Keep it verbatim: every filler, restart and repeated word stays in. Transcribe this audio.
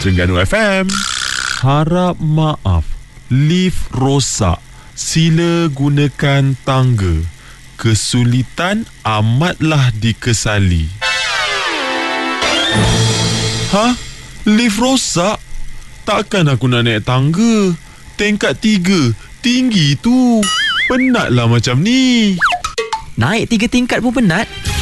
Terengganu F M. Harap maaf, lift rosak. Sila gunakan tangga. Kesulitan amatlah dikesali. Hah? Lift rosak? Takkan aku nak naik tangga? Tingkat tiga. Tinggi tu. Penatlah macam ni. Naik tiga tingkat pun penat?